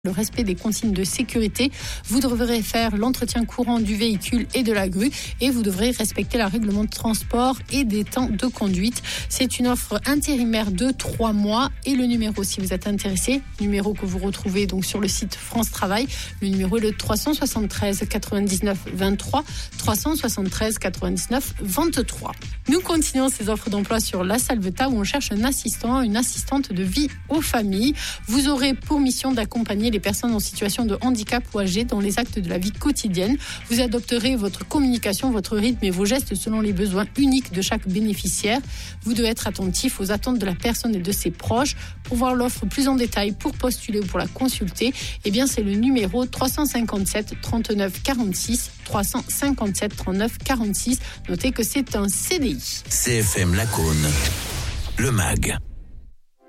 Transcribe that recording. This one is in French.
le respect des consignes de sécurité. Vous devrez faire l'entretien courant du véhicule et de la grue et vous devrez respecter le règlement de transport et des temps de conduite. C'est une offre intérimaire de 3 mois et le numéro, si vous êtes intéressé, numéro que vous retrouvez donc sur le site France Travail, le numéro est le 373 99 23 373 99 23. Nous continuons ces offres d'emploi sur La Salvetat où on cherche un assistant, une assistante de vie aux familles. Vous aurez pour mission d'accompagner les personnes en situation de handicap ou âgées dans les actes de la vie quotidienne. Vous adopterez votre communication, votre rythme et vos gestes selon les besoins uniques de chaque bénéficiaire. Vous devez être attentif aux attentes de la personne et de ses proches. Pour voir l'offre plus en détail, pour postuler ou pour la consulter, eh bien c'est le numéro 357 39 46 357 39 46. Notez que c'est un CDI. CFM Lacaune, le MAG.